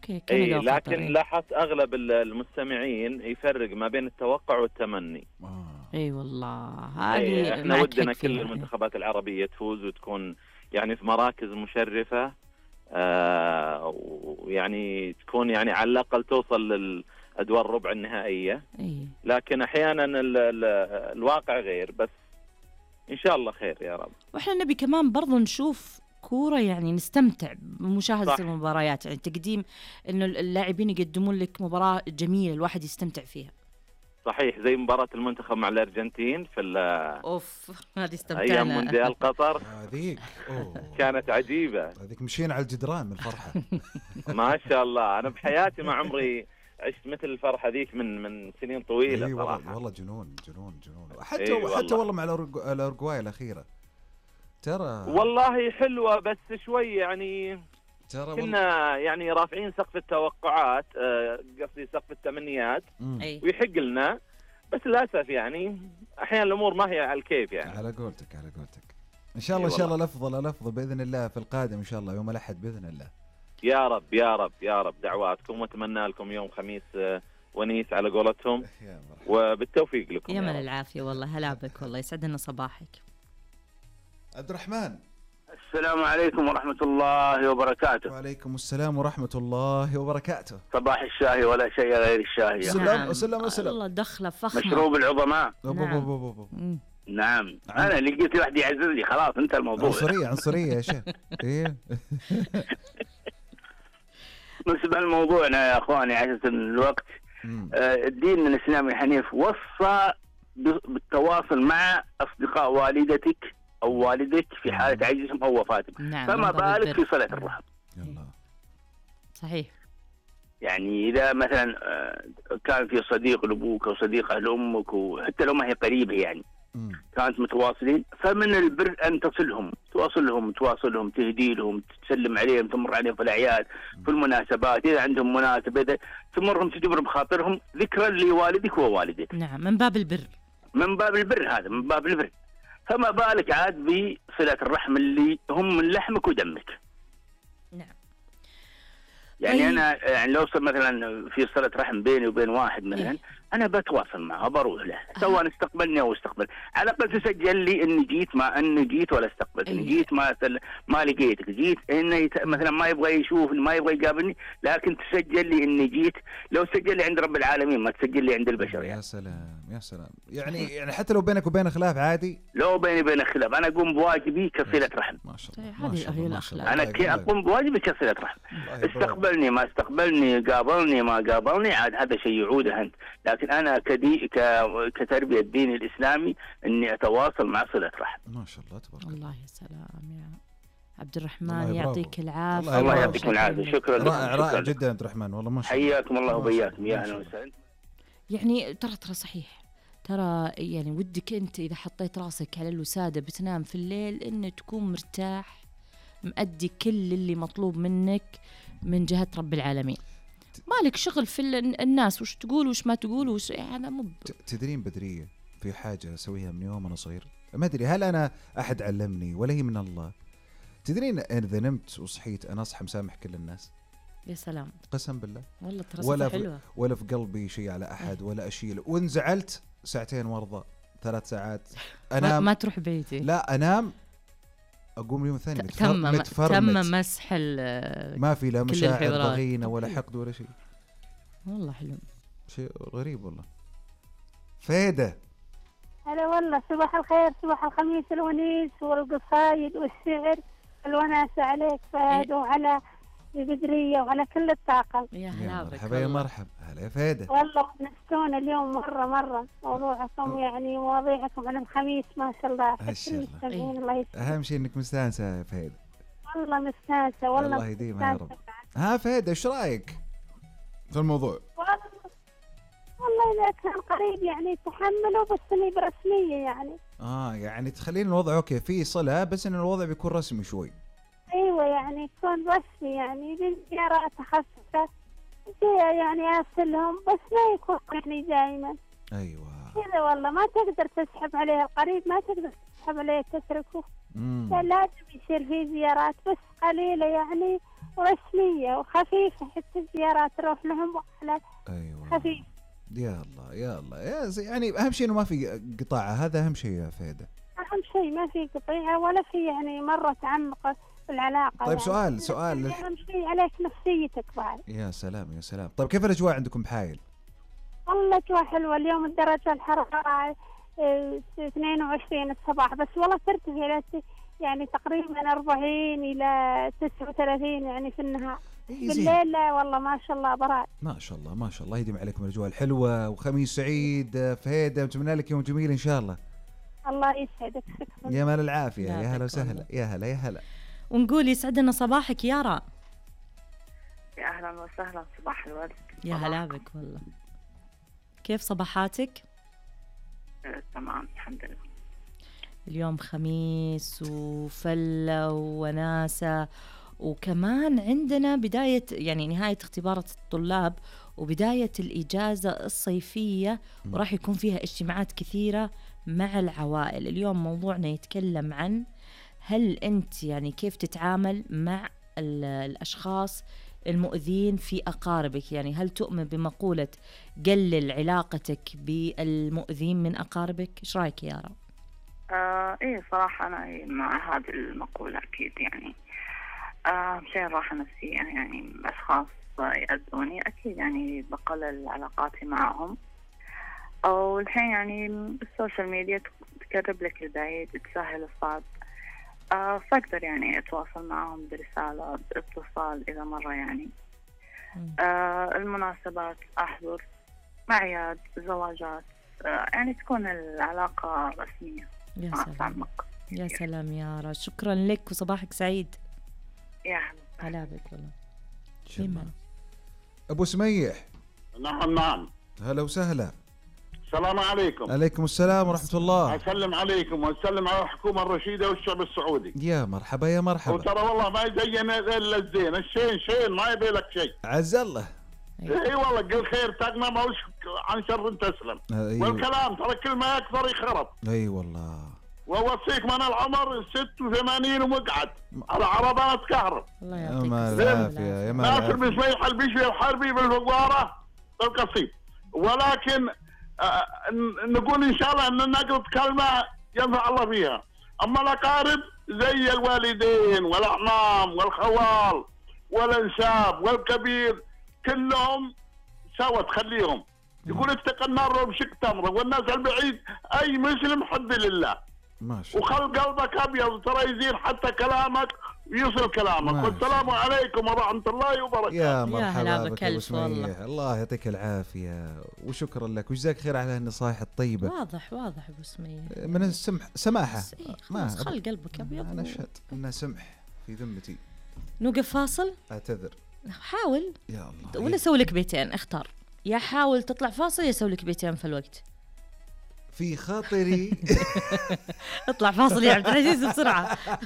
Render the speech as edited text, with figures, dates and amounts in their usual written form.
اوكي كندا وقطر. لكن لاحظت اغلب المستمعين يفرق ما بين التوقع والتمني. اي والله هذه احنا ودنا كل المنتخبات العربية تفوز وتكون يعني في مراكز مشرفة، ويعني تكون يعني على الأقل توصل للأدوار ربع النهائية. لكن أحيانا الواقع غير، بس إن شاء الله خير يا رب. وإحنا نبي كمان برضو نشوف كورة، يعني نستمتع بمشاهدة المباريات، يعني تقديم إنه اللاعبين يقدمون لك مباراة جميلة الواحد يستمتع فيها. صحيح، زي مباراة المنتخب مع الأرجنتين في هذه استمتعنا أيام مونديال قطر. هذيك كانت عجيبة، هذيك مشينا على الجدران من الفرحة. ما شاء الله، أنا بحياتي ما عمري عشت مثل الفرحة ذيك من سنين طويلة صراحة. والله جنون. حتى والله مع الأورجواي الأخيرة ترى والله حلوة، بس شوي يعني كنا يعني رافعين سقف التوقعات، قصدي سقف التمنيات، ويحق لنا، بس للأسف يعني أحيانا الأمور ما هي على الكيف يعني. على قولتك إن شاء الله إن شاء الله الأفضل بإذن الله في القادم إن شاء الله يوم الأحد بإذن الله. يا رب يا رب يا رب، دعواتكم، وأتمنى لكم يوم خميس ونيس على قولتهم، وبالتوفيق لكم. يا من العافية والله، هلا بك والله، يسعدنا صباحك. عبد الرحمن. السلام عليكم ورحمة الله وبركاته. وعليكم السلام ورحمة الله وبركاته. صباح الشاهي ولا شيء غير الشاهي. سلام. الله دخلة فخمة. مشروب العظماء. نعم. أنا لقيت واحد يعزز لي، خلاص انتهى الموضوع. عنصرية يا شيخ. بالنسبة لموضوعنا يا أخواني عشان الوقت، الدين الإسلامي الحنيف وصى بالتواصل مع أصدقاء والدتك أو والدك في حالة عجزهم أو وفاتهم. نعم. فما بالك في صلة الرحم. صحيح. يعني إذا مثلا كان في صديق لأبوك أو صديقة لأمك، وحتى لو ما هي قريبة يعني كانت متواصلين، فمن البر أن تصلهم، تواصلهم، تهدي لهم، تسلم عليهم، تمر عليهم في الأعياد، في المناسبات، إذا عندهم مناسبة تمرهم، تجبر بخاطرهم ذكرا لوالدك ووالدتك. نعم، من باب البر. هذا من باب البر. فما بالك عاد بصلة الرحم اللي هم من لحمك ودمك. نعم. يعني أنا يعني لو صار مثلا في صلة رحم بيني وبين واحد مثلا، أنا بتواصل معه، بروح له سواء استقبلني أو استقبل، على الأقل تسجل لي إني جيت، ما إني جيت ولا استقبلتني، جيت ما لقيتك، جيت إنه مثلا ما يبغى يشوفني، ما يبغى يقابلني، لكن تسجل لي إني جيت. لو سجل لي عند رب العالمين، ما تسجل لي عند البشر يعني. يا سلام. يعني حتى لو بينك وبين خلاف عادي، لو بيني وبين خلاف أنا أقوم بواجبي كصلة رحم. ما شاء الله. هذه هي الأخلاق. أنا أقوم بواجبي كصلة رحم. استقبلني ما استقبلني، قابلني ما قابلني، عاد هذا شيء يعوده أنت. لكن أنا كتربية الدين الإسلامي إني أتواصل مع صلة رحم. ما شاء الله تبارك الله. يا سلام يا عبد الرحمن، يعطيك العافية. الله يعطيكم العافية. شكرا. رائع جدا عبد الرحمن، والله ما شاء الله. حياكم الله وبياكم. يا أهلا وسهلا. يعني ترى صحيح، ترى يعني ودك أنت إذا حطيت راسك على الوسادة بتنام في الليل إن تكون مرتاح، مؤدي كل اللي مطلوب منك من جهة رب العالمين، مالك شغل في الناس وش تقول وش ما تقول وش هذا مو. تدرين بدرية في حاجة أسويها من يوم أنا صغير، ما أدري هل أنا أحد علمني ولا هي من الله. تدرين إذا نمت وصحيت أنا أصحى مسامح كل الناس. يا سلام، قسم بالله. والله ترى حلوة. ولا في قلبي شيء على أحد ولا أشيل. وإن زعلت ساعتين وارضى 3 ساعات أنام. ما تروح بيتي. لا أنام، أقوم اليوم الثاني تم مسح ما في لا مشاعر ضغينة ولا حقد ولا شيء. والله حلو، شيء غريب والله. فايدة. هلا والله، صباح الخير، صباح الخميس الونيس والقصايد والشعر، الوناسة عليك فهد وعلى البدرية وعلى كل الطاقم. يا هلا بك. مرحبا يا مرحبا. هلا يا فايدة. والله نستونا اليوم مرة موضوعكم، يعني مواضيعكم على الخميس ما شاء الله. الله أهم شيء إنك مستانسة يا فايدة. والله مستانسة والله. الله يديمها يا رب. ها فايدة، إيش رأيك في الموضوع؟ والله إذا كان قريب يعني تحمله، بس إني برسمية يعني. يعني تخلين الوضع أوكي في صلة، بس إن الوضع بيكون رسمي شوي. أيوة يعني يكون رسمي، يعني بالزيارة تخصصة يعني أرسلهم، بس ما يكون يعني دائما. أيوة كذا والله، ما تقدر تسحب عليه القريب، ما تقدر تسحب عليه تتركه. لازم يصير في زيارات بس قليلة يعني، ورسمية وخفيفة، حتى الزيارات تروح لهم على أيوة. خفيف. يا الله يا الله يعني أهم شيء إنه ما في قطاعة، هذا أهم شيء يا فهيدة. أهم شيء ما في قطيعة ولا في يعني مرة تعمق في العلاقة. طيب يعني سؤال أهم شيء عليك نفسيتك بعد. يا سلام يا سلام. طيب كيف الأجواء عندكم بحايل؟ والله أجواء حلوة اليوم، الدرجة الحرارة 22 الصباح، بس والله ترتفع يعني تقريبا 40 إلى 39 يعني في النهار. بالليل لا والله ما شاء الله براد. ما شاء الله ما شاء الله، يديم عليكم الأجواء الحلوة وخميس سعيد فهيدة، نتمنى لك يوم جميل إن شاء الله. الله يسعدك. شكرا. يا مال العافية. يا هلا وسهلا. يا هلا يا هلا. ونقول يسعدنا صباحك يارا. يا أهلا وسهلا، صباح الورد. يا هلا بك والله. كيف صباحاتك؟ تمام الحمد لله. اليوم خميس وفلة وناسة، وكمان عندنا بداية يعني نهاية اختبارات الطلاب وبداية الإجازة الصيفية، وراح يكون فيها اجتماعات كثيرة مع العوائل. اليوم موضوعنا يتكلم عن هل أنت يعني كيف تتعامل مع الأشخاص المؤذين في أقاربك؟ يعني هل تؤمن بمقولة قلل علاقتك بالمؤذين من أقاربك؟ إيش رأيك يارا؟ إيه صراحة أنا مع هذه المقولة أكيد. يعني شيء راحة نفسية، يعني أشخاص يأذوني أكيد يعني بقلل علاقاتي معهم. أو الحين يعني السوشيال ميديا تقرب لك البعيد، تسهل الصعب، فأقدر يعني أتواصل معهم برسالة باتصال إذا مرة يعني. المناسبات أحضر، أعياد، زواجات، يعني تكون العلاقة رسمية. يا سلام يا سلام يارا، شكرا لك وصباحك سعيد. يا هلا بك والله. شكرا. أبو سميح. نعم. هلا وسهلا. السلام عليكم. عليكم السلام ورحمة الله. أسلم عليكم وأسلم على الحكومة الرشيدة والشعب السعودي. يا مرحبا يا مرحبا. وترى والله ما يزين إلا الزين، الشين شين ما يبي لك شيء. عز الله. اي والله قل خير تقنا ما وش عن شر تسلم. والكلام ترى كل ما يكثر يخرب. اي والله. ووصيك من العمر 86 ومقعد على عربات كهرب. الله يعطيك العافية يا مال. ناصر بن سميح البشري الحربي بالفقوارة بالقصيم. ولكن نقول ان شاء الله ان نقل كلمة ينفع الله فيها. اما الاقارب زي الوالدين والاعمام والخوال والانساب والكبير كلهم سوا تخليهم. يقول اتق النار بشق تمره، والناس البعيد اي مسلم حب لله. ما شاء الله. وخل قلبك ابيض ترى يزين حتى كلامك يوصل كلامك. والسلام عليكم ورحمه الله وبركاته. يا مرحبا بك ألف والله. الله يعطيك العافيه وشكرا لك وجزاك خير على النصائح الطيبه. واضح ابو سميح من سماحه. ما خل قلبك ابيض. انا اشهد انه سمح في ذمتي. نوقف فاصل. اعتذر. حاول يا الله. ولا اسوي لك بيتين، اختار، يا حاول تطلع فاصل يا اسوي لك بيتين في الوقت. في خاطري اطلع فاصل يا عبد العزيز بسرعه.